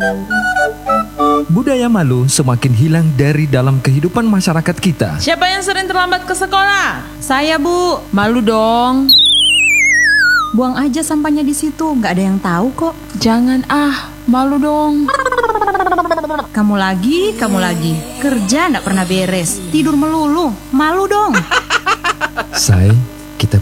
Budaya malu semakin hilang dari dalam kehidupan masyarakat kita. Siapa yang sering terlambat ke sekolah? Saya, Bu. Malu dong. Buang aja sampahnya di situ, nggak ada yang tahu kok. Jangan malu dong. Kamu lagi. Kerja nggak pernah beres, tidur melulu. Malu dong. Say,